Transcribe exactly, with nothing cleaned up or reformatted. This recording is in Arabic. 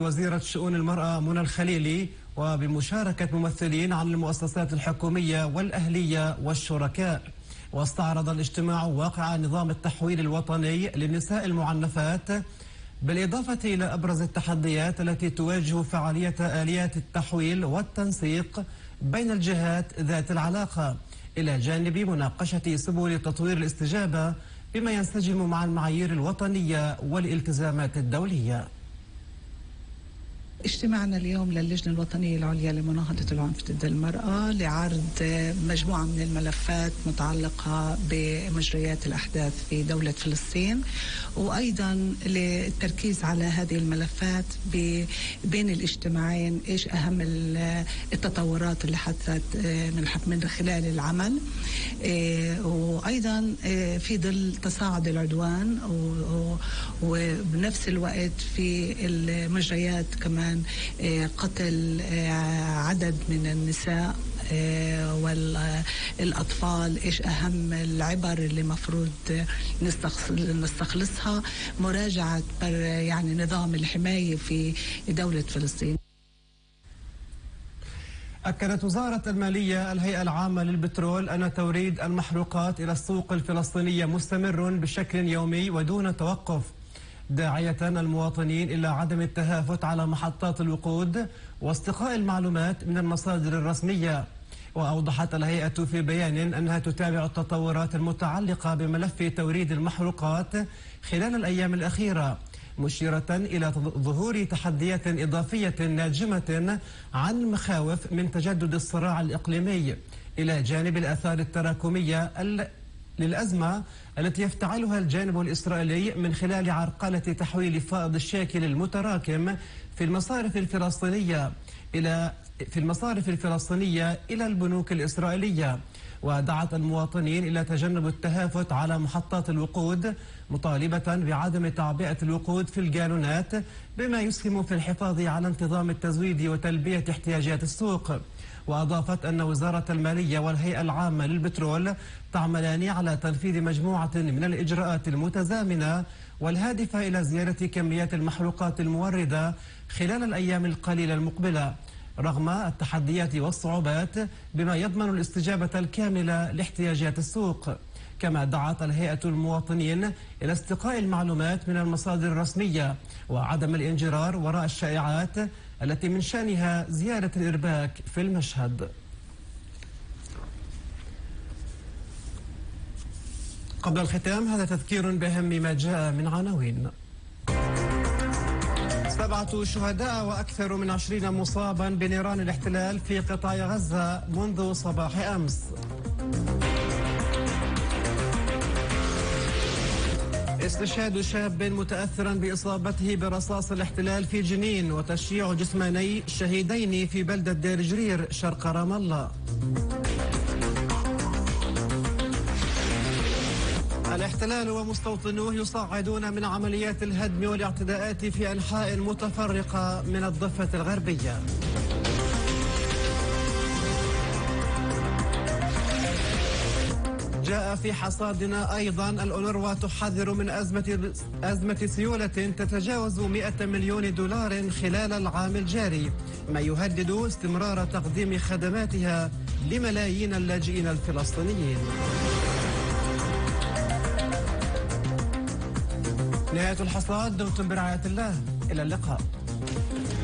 وزيرة شؤون المرأة منى الخليلي وبمشاركة ممثلين عن المؤسسات الحكومية والأهلية والشركاء. واستعرض الاجتماع واقع نظام التحويل الوطني للنساء المعنفات، بالإضافة إلى أبرز التحديات التي تواجه فعالية آليات التحويل والتنسيق بين الجهات ذات العلاقة، إلى جانب مناقشة سبل تطوير الاستجابة بما ينسجم مع المعايير الوطنية والالتزامات الدولية. اجتماعنا اليوم للجنة الوطنية العليا لمناهضة العنف ضد المرأة لعرض مجموعة من الملفات متعلقة بمجريات الأحداث في دولة فلسطين، وأيضا للتركيز على هذه الملفات بين الاجتماعين، إيش أهم التطورات اللي حدثت من خلال العمل، وأيضا في ظل تصاعد العدوان، وبنفس الوقت في المجريات كمان قتل عدد من النساء والأطفال، إيش أهم العبر اللي مفروض نستخلصها، مراجعة يعني نظام الحماية في دولة فلسطين. أكدت وزارة المالية الهيئة العامة للبترول أن توريد المحروقات إلى السوق الفلسطينية مستمر بشكل يومي ودون توقف، داعية المواطنين إلى عدم التهافت على محطات الوقود واستقاء المعلومات من المصادر الرسمية. وأوضحت الهيئة في بيان أنها تتابع التطورات المتعلقة بملف توريد المحروقات خلال الأيام الأخيرة، مشيرة إلى ظهور تحديات إضافية ناجمة عن المخاوف من تجدد الصراع الإقليمي، إلى جانب الآثار التراكمية للأزمة التي يفتعلها الجانب الإسرائيلي من خلال عرقلة تحويل فائض الشاكل المتراكم في المصارف الفلسطينية إلى في المصارف الفلسطينية إلى البنوك الإسرائيلية. ودعت المواطنين إلى تجنب التهافت على محطات الوقود، مطالبة بعدم تعبئة الوقود في الجالونات بما يسهم في الحفاظ على انتظام التزويد وتلبية احتياجات السوق. وأضافت أن وزارة المالية والهيئة العامة للبترول تعملان على تنفيذ مجموعة من الإجراءات المتزامنة والهادفة إلى زيادة كميات المحروقات الموردة خلال الأيام القليلة المقبلة، رغم التحديات والصعوبات، بما يضمن الاستجابة الكاملة لاحتياجات السوق. كما دعت الهيئة المواطنين إلى استقاء المعلومات من المصادر الرسمية وعدم الانجرار وراء الشائعات التي من شأنها زيادة الإرباك في المشهد. قبل الختام هذا تذكير بأهم ما جاء من عناوين. سبعة شهداء وأكثر من عشرين مصابا بنيران الاحتلال في قطاع غزة منذ صباح أمس. استشهاد شاب متأثرا بإصابته برصاص الاحتلال في جنين، وتشييع جثماني شهيدين في بلدة دير جرير شرق رام الله. الاحتلال ومستوطنوه يصعدون من عمليات الهدم والاعتداءات في أنحاء متفرقة من الضفة الغربية. جاء في حصادنا أيضا الأونروا تحذر من أزمة أزمة سيولة تتجاوز مئة مليون دولار خلال العام الجاري، ما يهدد استمرار تقديم خدماتها لملايين اللاجئين الفلسطينيين. نهاية الحصاد، دمتم برعاية الله، إلى اللقاء.